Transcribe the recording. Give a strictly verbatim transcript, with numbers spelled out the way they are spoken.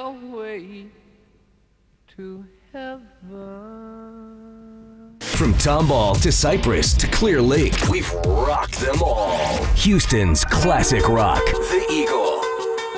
your way to heaven. From Tomball to Cypress to Clear Lake, we've rocked them all. Houston's classic rock. The Eagles.